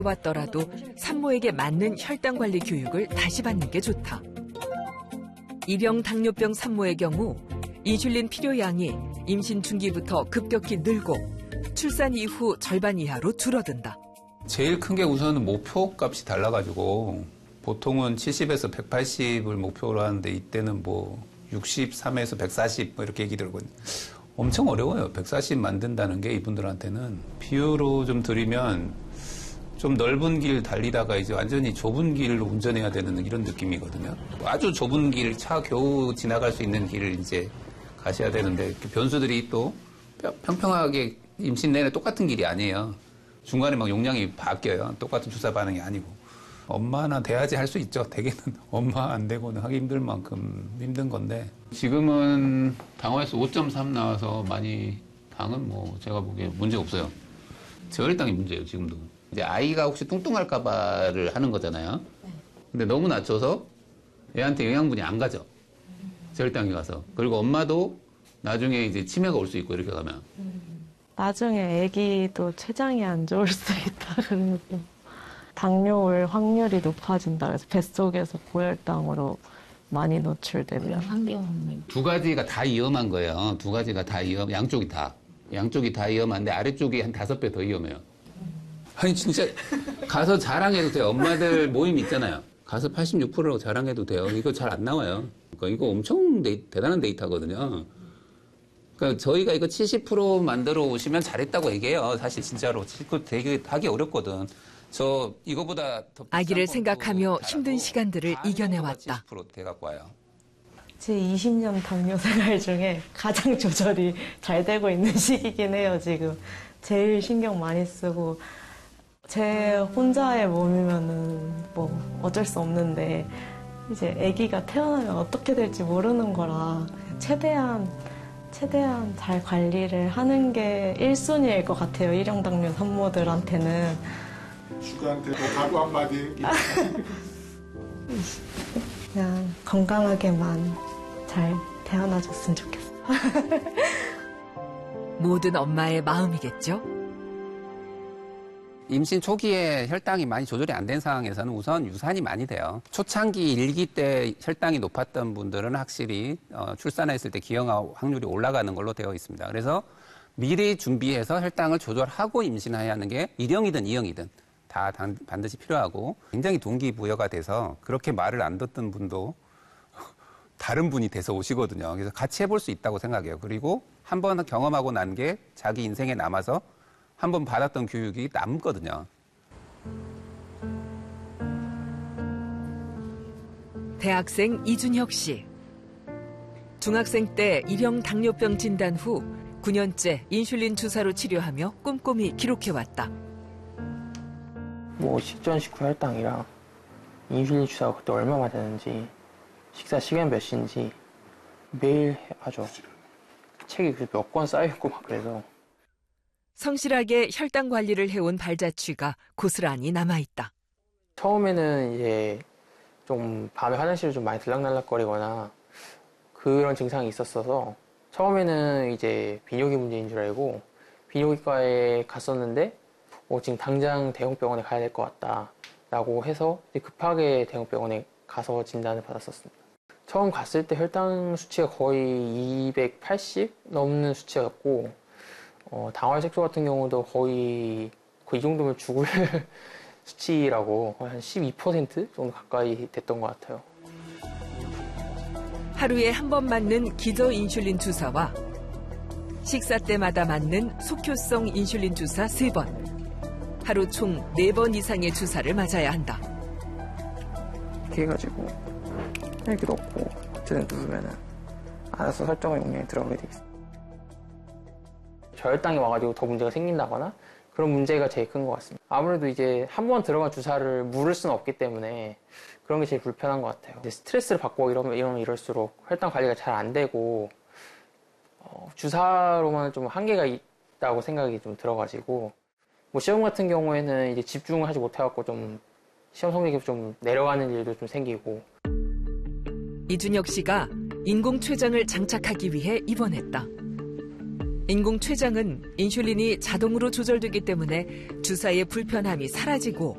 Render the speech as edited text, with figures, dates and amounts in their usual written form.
왔더라도 산모에게 맞는 혈당 관리 교육을 다시 받는 게 좋다. 일형 당뇨병 산모의 경우 인슐린 필요량이 임신 중기부터 급격히 늘고 출산 이후 절반 이하로 줄어든다. 제일 큰 게 우선은 목표 값이 달라가지고 보통은 70에서 180을 목표로 하는데 이때는 뭐 63에서 140 뭐 이렇게 얘기 들거든요. 엄청 어려워요. 140 만든다는 게 이분들한테는. 비유로 좀 드리면 좀 넓은 길 달리다가 이제 완전히 좁은 길을 운전해야 되는 이런 느낌이거든요. 아주 좁은 길, 차 겨우 지나갈 수 있는 길을 이제 가셔야 되는데 변수들이 또 평평하게 임신 내내 똑같은 길이 아니에요. 중간에 막 용량이 바뀌어요. 똑같은 주사 반응이 아니고. 엄마나 돼야지 할 수 있죠. 대개는 엄마 안 되고는 하기 힘들 만큼 힘든 건데. 지금은 당화에서 5.3 나와서 많이 당은 뭐 제가 보기에 문제 없어요. 저혈당이 문제예요, 지금도. 이제 아이가 혹시 뚱뚱할까봐를 하는 거잖아요. 근데 너무 낮춰서 애한테 영양분이 안 가죠. 저혈당이 가서. 그리고 엄마도 나중에 이제 치매가 올 수 있고 이렇게 가면. 나중에 아기도 췌장이 안 좋을 수 있다 그러고 당뇨 올 확률이 높아진다 그래서 뱃속에서 고혈당으로 많이 노출되면 두 가지가 다 위험한 거예요. 두 가지가 다 양쪽이 다 위험한데 아래쪽이 한 5배 더 위험해요. 아니 진짜 가서 자랑해도 돼요. 엄마들 모임 있잖아요. 가서 86%라고 자랑해도 돼요. 이거 잘 안 나와요. 그러니까 이거 엄청 대단한 데이터거든요. 그러니까 저희가 이거 70% 만들어 오시면 잘했다고 얘기해요. 사실 진짜로. 그거 되게 하기 어렵거든. 저 이거보다 더 아기를 생각하며 힘든 시간들을 이겨내왔다. 70% 돼갖고 와요. 제 20년 당뇨 생활 중에 가장 조절이 잘 되고 있는 시기긴 해요, 지금. 제일 신경 많이 쓰고. 제 혼자의 몸이면은 뭐 어쩔 수 없는데, 이제 아기가 태어나면 어떻게 될지 모르는 거라, 최대한 잘 관리를 하는 게 1순위일 것 같아요, 일형 당뇨 산모들한테는. 주가한테도 각오 한마디. 그냥 건강하게만 잘 태어나줬으면 좋겠어. 모든 엄마의 마음이겠죠? 임신 초기에 혈당이 많이 조절이 안 된 상황에서는 우선 유산이 많이 돼요. 초창기 1기 때 혈당이 높았던 분들은 확실히 출산했을 때 기형아 확률이 올라가는 걸로 되어 있습니다. 그래서 미리 준비해서 혈당을 조절하고 임신해야 하는 게 1형이든 2형이든 다 반드시 필요하고 굉장히 동기부여가 돼서 그렇게 말을 안 듣던 분도 다른 분이 돼서 오시거든요. 그래서 같이 해볼 수 있다고 생각해요. 그리고 한 번 경험하고 난 게 자기 인생에 남아서 한 번 받았던 교육이 남거든요. 대학생 이준혁 씨. 중학생 때 일형 당뇨병 진단 후 9년째 인슐린 주사로 치료하며 꼼꼼히 기록해왔다. 뭐 식전 식후 혈당이랑 인슐린 주사가 그때 얼마나 되는지 식사 시간 몇 시인지 매일 하죠. 책이 몇 권 쌓여있고 막 그래서. 성실하게 혈당 관리를 해온 발자취가 고스란히 남아있다. 처음에는 이제 좀 밤에 화장실을 좀 많이 들락날락거리거나 그런 증상이 있었어서 처음에는 이제 비뇨기 문제인 줄 알고 비뇨기과에 갔었는데 지금 당장 대형병원에 가야 될 것 같다 라고 해서 급하게 대형병원에 가서 진단을 받았었습니다. 처음 갔을 때 혈당 수치가 거의 280 넘는 수치였고 당화혈색소 같은 경우도 거의 이 정도면 죽을 수치라고 한 12% 정도 가까이 됐던 것 같아요. 하루에 한 번 맞는 기저 인슐린 주사와 식사 때마다 맞는 속효성 인슐린 주사 3번. 하루 총 4번 이상의 주사를 맞아야 한다. 이렇게 해가지고 이렇게 넣고 버튼을 누르면은 알아서 설정 용량이 들어가게 돼 있어요. 저혈당이 와가지고 더 문제가 생긴다거나 그런 문제가 제일 큰 것 같습니다. 아무래도 이제 한 번 들어간 주사를 물을 수는 없기 때문에 그런 게 제일 불편한 것 같아요. 이제 스트레스를 받고 이러면 이럴수록 혈당 관리가 잘 안 되고 주사로만 좀 한계가 있다고 생각이 좀 들어가지고 뭐 시험 같은 경우에는 이제 집중을 하지 못해갖고 좀 시험 성적이 좀 내려가는 일도 좀 생기고. 이준혁 씨가 인공췌장을 장착하기 위해 입원했다. 인공췌장은 인슐린이 자동으로 조절되기 때문에 주사의 불편함이 사라지고